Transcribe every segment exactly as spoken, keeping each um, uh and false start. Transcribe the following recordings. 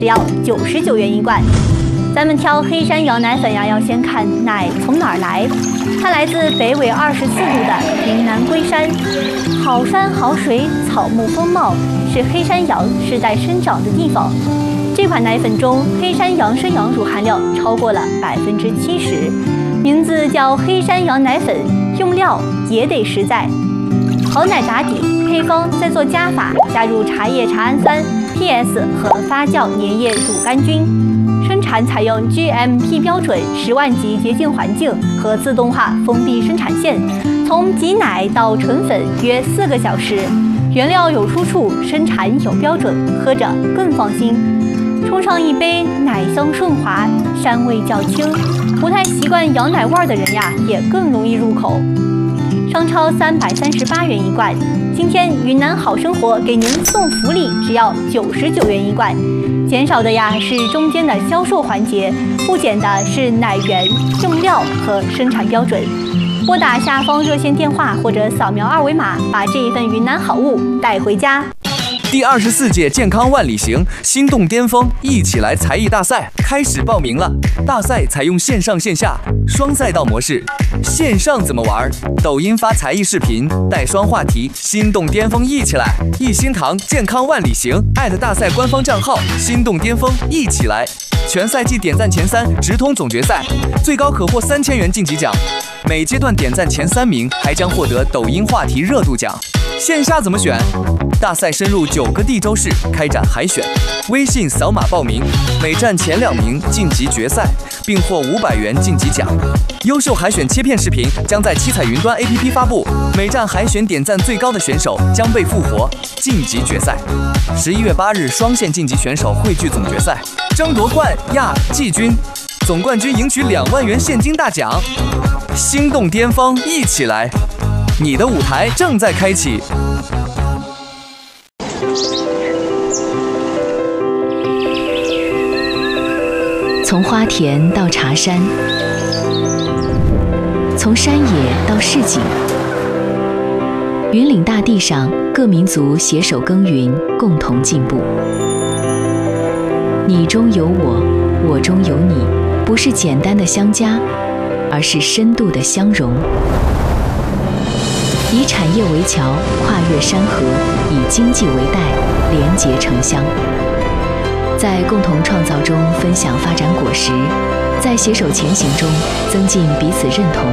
只要九十九元一罐。咱们挑黑山羊奶粉呀，要先看奶从哪儿来。它来自北纬二十四度的云南龟山，好山好水，草木丰茂，是黑山羊世代生长的地方。这款奶粉中黑山羊生羊乳含量超过了百分之七十，名字叫黑山羊奶粉，用料也得实在。好奶打底，配方再做加法，加入茶叶茶氨酸、P S 和发酵粘液乳杆菌。生产采用 G M P 标准十万级洁净环境和自动化封闭生产线，从挤奶到纯粉约四个小时。原料有出处，生产有标准，喝着更放心。冲上一杯，奶香顺滑，膻味较轻，不太习惯羊奶味的人呀，也更容易入口。商超三百三十八元一罐，今天云南好生活给您送福利，只要九十九元一罐。减少的呀是中间的销售环节，不减的是奶源、用料和生产标准。拨打下方热线电话或者扫描二维码，把这一份云南好物带回家。 第二十四届健康万里行心动巅峰一起来才艺大赛开始报名了。大赛采用线上线下双赛道模式。线上怎么玩？抖音发才艺视频，带双话题，心动巅峰一起来！一心堂健康万里行艾特大赛官方账号心动巅峰一起来。全赛季点赞前三直通总决赛，最高可获三千元晋级奖。每阶段点赞前三名还将获得抖音话题热度奖。线下怎么选？大赛深入九个地州市开展海选，微信扫码报名，每站前两名晋级决赛，并获五百元晋级奖。优秀海选切片视频将在七彩云端 A P P 发布，每站海选点赞最高的选手将被复活晋级决赛。十一月八日双线晋级选手汇聚总决赛，争夺冠亚季军，总冠军赢取两万元现金大奖。心动巅峰一起来，你的舞台正在开启。 从花田到茶山，从山野到市井，云岭大地上，各民族携手耕耘，共同进步。你中有我，我中有你，不是简单的相加，而是深度的相融。以产业为桥，跨越山河；以经济为带，连结城乡。在共同创造中分享发展果实，在携手前行中增进彼此认同。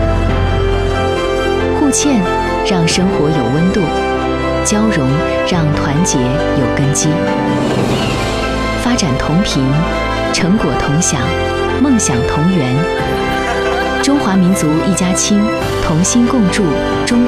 互欠让生活有温度，交融让团结有根基。发展同频，成果同享，梦想同源。中华民族一家亲，同心共筑中国。